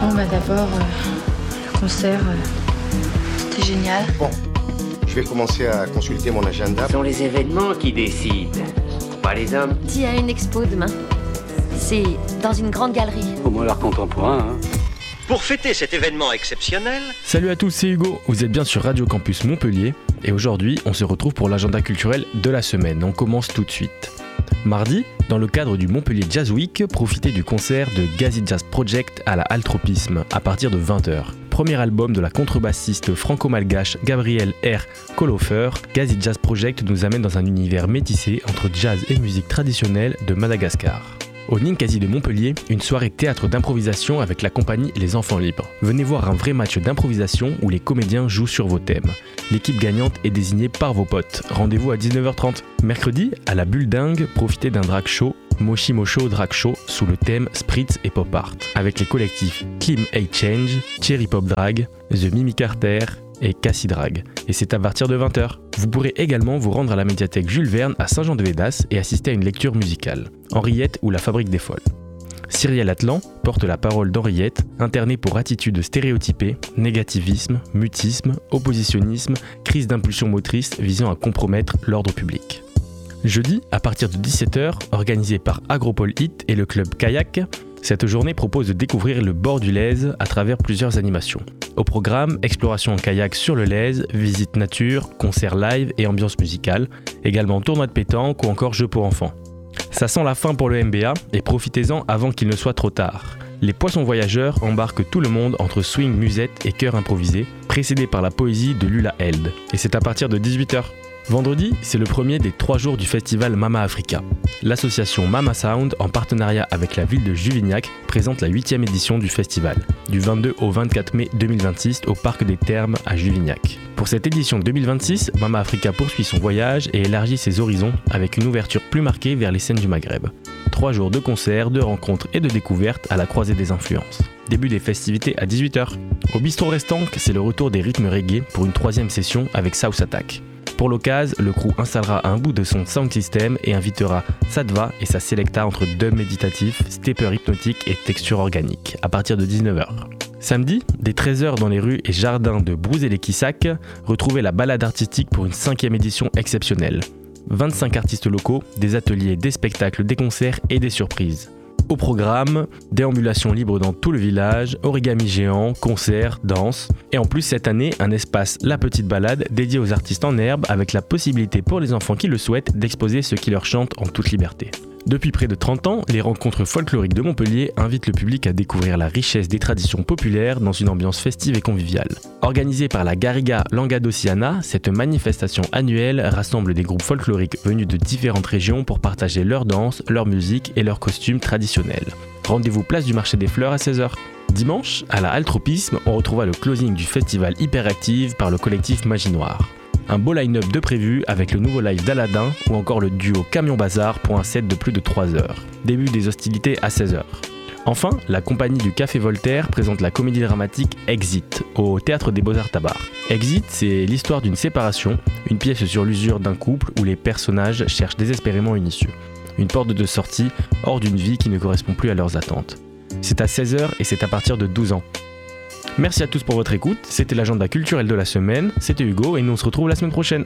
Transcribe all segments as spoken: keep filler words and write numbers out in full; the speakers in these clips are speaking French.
Bon bah d'abord, euh, le concert, euh, c'était génial. Bon, je vais commencer à consulter mon agenda. Ce sont les événements qui décident, pas les hommes. Il y a une expo demain. C'est dans une grande galerie. Au moins l'art contemporain, hein. Pour fêter cet événement exceptionnel... Salut à tous, c'est Hugo, vous êtes bien sur Radio Campus Montpellier et aujourd'hui on se retrouve pour l'agenda culturel de la semaine. On commence tout de suite. Mardi, dans le cadre du Montpellier Jazz Week, profitez du concert de Gazi Jazz Project à la Halle Tropisme à partir de vingt heures. Premier album de la contrebassiste franco-malgache Gabrielle R. Kolofer, Gazi Jazz Project nous amène dans un univers métissé entre jazz et musique traditionnelle de Madagascar. Au Ninkasi de Montpellier, une soirée théâtre d'improvisation avec la compagnie Les Enfants Libres. Venez voir un vrai match d'improvisation où les comédiens jouent sur vos thèmes. L'équipe gagnante est désignée par vos potes. Rendez-vous à dix-neuf heures trente. Mercredi, à la Bulle Dingue, profitez d'un drag show, Moshi Mosho Drag Show, sous le thème Spritz et Pop Art, avec les collectifs Klim A Change, Cherry Pop Drag, The Mimi Carter et Cassie Drag. Et c'est à partir de vingt heures. Vous pourrez également vous rendre à la médiathèque Jules Verne à Saint-Jean-de-Védas et assister à une lecture musicale. Henriette ou la Fabrique des Folles. Cyrielle Atlan porte la parole d'Henriette, internée pour attitudes stéréotypées, négativisme, mutisme, oppositionnisme, crise d'impulsion motrice visant à compromettre l'ordre public. Jeudi, à partir de dix-sept heures, organisé par Agropole Hit et le club Kayak, cette journée propose de découvrir le bord du Lèze à travers plusieurs animations. Au programme, exploration en kayak sur le Lèze, visite nature, concerts live et ambiance musicale, également tournoi de pétanque ou encore jeux pour enfants. Ça sent la fin pour le M B A et profitez-en avant qu'il ne soit trop tard. Les Poissons Voyageurs embarquent tout le monde entre swing, musette et chœur improvisé, précédé par la poésie de Lula Held. Et c'est à partir de dix-huit heures. Vendredi, c'est le premier des trois jours du festival Mama Africa. L'association Mama Sound, en partenariat avec la ville de Juvignac, présente la huitième édition du festival, du vingt-deux au vingt-quatre mai deux mille vingt-six au Parc des Thermes à Juvignac. Pour cette édition deux mille vingt-six, Mama Africa poursuit son voyage et élargit ses horizons avec une ouverture plus marquée vers les scènes du Maghreb. Trois jours de concerts, de rencontres et de découvertes à la croisée des influences. Début des festivités à dix-huit heures. Au bistrot restant, c'est le retour des rythmes reggae pour une troisième session avec South Attack. Pour l'occasion, le crew installera un bout de son sound system et invitera Sadva et sa selecta entre dub méditatif, stepper hypnotique et texture organique, à partir de dix-neuf heures. Samedi, dès treize heures dans les rues et jardins de Brouze-les-Quissac, retrouvez la balade artistique pour une cinquième édition exceptionnelle. vingt-cinq artistes locaux, des ateliers, des spectacles, des concerts et des surprises. Au programme, déambulation libre dans tout le village, origami géant, concerts, danse. Et en plus cette année, un espace La Petite Balade dédié aux artistes en herbe avec la possibilité pour les enfants qui le souhaitent d'exposer ce qui leur chante en toute liberté. Depuis près de trente ans, les rencontres folkloriques de Montpellier invitent le public à découvrir la richesse des traditions populaires dans une ambiance festive et conviviale. Organisée par la Garriga Languedociana, cette manifestation annuelle rassemble des groupes folkloriques venus de différentes régions pour partager leurs danses, leur musique et leurs costumes traditionnels. Rendez-vous place du marché des fleurs à seize heures. Dimanche, à la Halle Tropisme, on retrouvera le closing du festival Hyperactive par le collectif Magie Noire. Un beau line-up de prévu avec le nouveau live d'Aladin ou encore le duo Camion Bazar pour un set de plus de trois heures. Début des hostilités à seize heures. Enfin, la compagnie du Café Voltaire présente la comédie dramatique Exit au Théâtre des Beaux-Arts Tabar. Exit, c'est l'histoire d'une séparation, une pièce sur l'usure d'un couple où les personnages cherchent désespérément une issue. Une porte de sortie hors d'une vie qui ne correspond plus à leurs attentes. C'est à seize heures et c'est à partir de douze ans. Merci à tous pour votre écoute, c'était l'agenda culturel de la semaine, c'était Hugo et nous on se retrouve la semaine prochaine.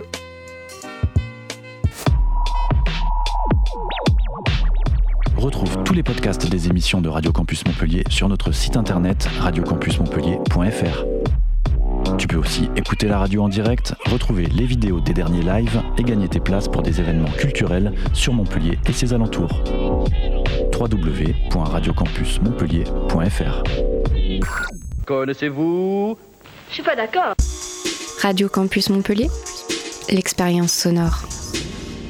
Retrouve tous les podcasts des émissions de Radio Campus Montpellier sur notre site internet radio campus montpellier point f r. Tu peux aussi écouter la radio en direct, retrouver les vidéos des derniers lives et gagner tes places pour des événements culturels sur Montpellier et ses alentours. w w w point radio campus montpellier point f r. Connaissez-vous ? Je suis pas d'accord. Radio Campus Montpellier, l'expérience sonore.